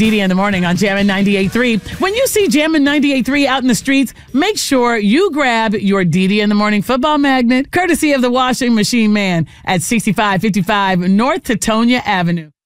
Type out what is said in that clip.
DD in the morning on Jammin' 98.3. When you see Jammin' 98.3 out in the streets, make sure you grab your DD in the morning football magnet, courtesy of the Washing Machine Man at 6555 North Tetonia Avenue.